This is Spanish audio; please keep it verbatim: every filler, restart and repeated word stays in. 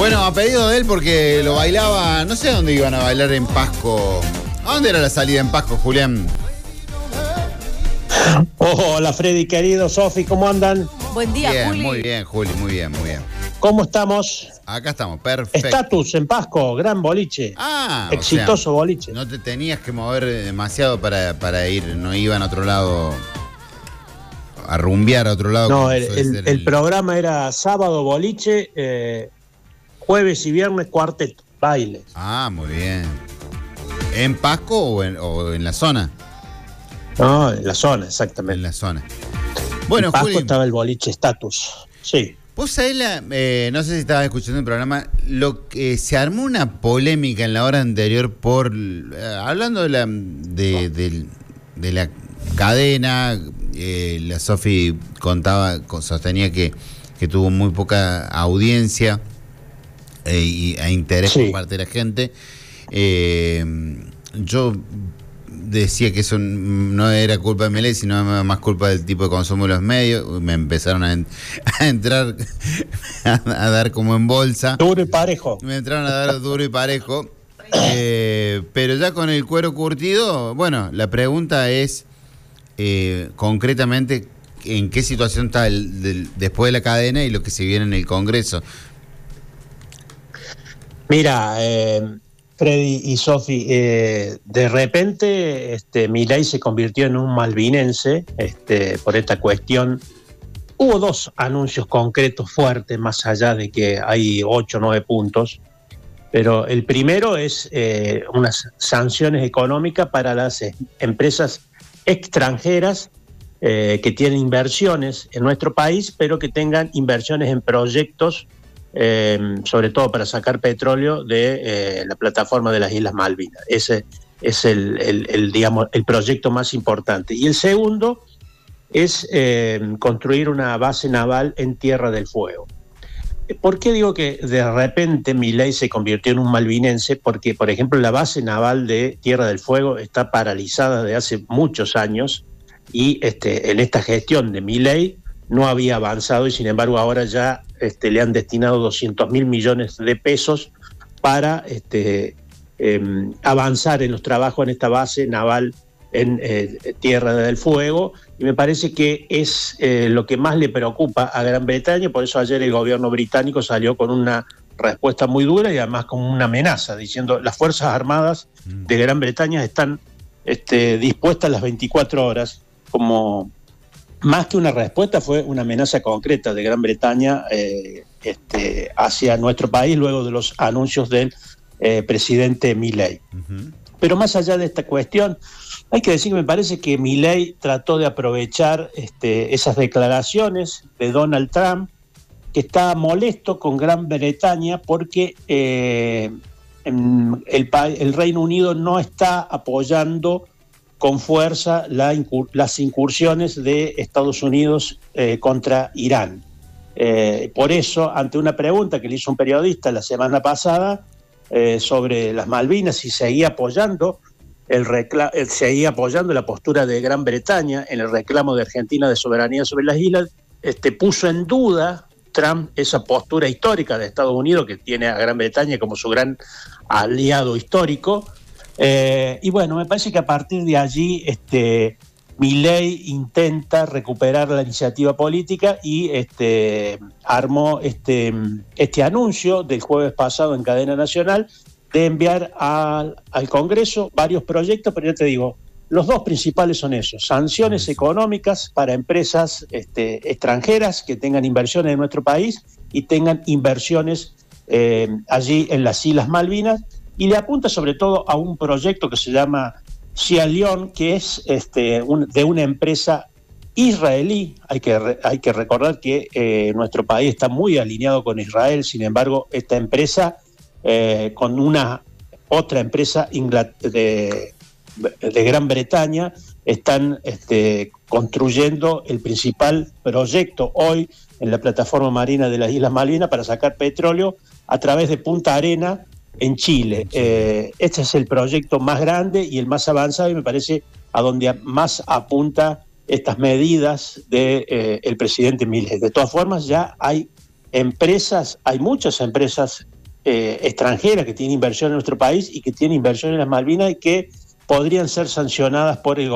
Bueno, a pedido de él porque lo bailaba, no sé dónde iban a bailar en Pasco. ¿A dónde era la salida en Pasco, Julián? Oh, hola Freddy, querido, Sofi, ¿cómo andan? Buen día, bien, Juli. Muy bien, Juli, muy bien, muy bien. ¿Cómo estamos? Acá estamos, perfecto. Estatus en Pasco, gran boliche. Ah, exitoso o sea, boliche. No te tenías que mover demasiado para, para ir, no iban a otro lado, a rumbear a otro lado. No, el, el, el, el programa era sábado boliche, eh, jueves y viernes cuarteto, baile. Ah, muy bien. ¿En Pasco o en, o en la zona? No, en la zona, exactamente. En la zona. Bueno, en Pasco Juli, estaba el boliche Estatus, sí. Vos sabés, la, eh, no sé si estabas escuchando el programa, lo que se armó una polémica en la hora anterior por, eh, hablando de la, de, de, de la cadena, eh, la Sofi contaba, sostenía que, que tuvo muy poca audiencia eh, y e interés sí. por parte de la gente. Eh, yo decía que eso no era culpa de Milei, sino más culpa del tipo de consumo de los medios. Me empezaron a, en, a entrar a, a dar como en bolsa. Duro y parejo. Me entraron a dar duro y parejo. Eh, pero ya con el cuero curtido, bueno, la pregunta es eh, concretamente en qué situación está el, del, después de la cadena y lo que se viene en el Congreso. Mira, eh, Freddy y Sofi, eh, de repente este, Milei se convirtió en un malvinense este, por esta cuestión. Hubo dos anuncios concretos fuertes, más allá de que hay ocho o nueve puntos, pero el primero es eh, unas sanciones económicas para las eh, empresas extranjeras eh, que tienen inversiones en nuestro país, pero que tengan inversiones en proyectos Eh, sobre todo para sacar petróleo de eh, la plataforma de las Islas Malvinas. Ese es el, el, el, digamos, el proyecto más importante. Y el segundo es eh, construir una base naval en Tierra del Fuego. ¿Por qué digo que de repente Milei se convirtió en un malvinense? Porque, por ejemplo, la base naval de Tierra del Fuego está paralizada desde hace muchos años y este, en esta gestión de Milei no había avanzado y sin embargo ahora ya este, le han destinado doscientos mil millones de pesos para este, eh, avanzar en los trabajos en esta base naval en eh, Tierra del Fuego, y me parece que es eh, lo que más le preocupa a Gran Bretaña. Por eso ayer el gobierno británico salió con una respuesta muy dura y además con una amenaza, diciendo las Fuerzas Armadas de Gran Bretaña están este, dispuestas las veinticuatro horas. Como más que una respuesta, fue una amenaza concreta de Gran Bretaña eh, este, hacia nuestro país luego de los anuncios del eh, presidente Milei. Uh-huh. Pero más allá de esta cuestión, hay que decir que me parece que Milei trató de aprovechar este, esas declaraciones de Donald Trump, que está molesto con Gran Bretaña porque eh, el, el Reino Unido no está apoyando con fuerza la incur- las incursiones de Estados Unidos eh, contra Irán. Eh, por eso, ante una pregunta que le hizo un periodista la semana pasada eh, sobre las Malvinas, si seguía apoyando, el recla- eh, seguía apoyando la postura de Gran Bretaña en el reclamo de Argentina de soberanía sobre las islas, este, puso en duda Trump esa postura histórica de Estados Unidos, que tiene a Gran Bretaña como su gran aliado histórico. Eh, y bueno, me parece que a partir de allí este, Milei intenta recuperar la iniciativa política y este, armó este, este anuncio del jueves pasado en cadena nacional de enviar al, al Congreso varios proyectos, pero ya te digo, los dos principales son esos: sanciones económicas para empresas este, extranjeras que tengan inversiones en nuestro país y tengan inversiones eh, allí en las Islas Malvinas. Y le apunta sobre todo a un proyecto que se llama Sia León, que es este, un, de una empresa israelí. Hay que, re, hay que recordar que eh, nuestro país está muy alineado con Israel. Sin embargo, esta empresa eh, con una otra empresa Ingl- de, de Gran Bretaña están este, construyendo el principal proyecto hoy en la plataforma marina de las Islas Malvinas para sacar petróleo a través de Punta Arena en Chile. Eh, este es el proyecto más grande y el más avanzado, y me parece a donde más apunta estas medidas del de, eh, presidente Milei. De todas formas, ya hay empresas, hay muchas empresas eh, extranjeras que tienen inversión en nuestro país y que tienen inversión en las Malvinas y que podrían ser sancionadas por el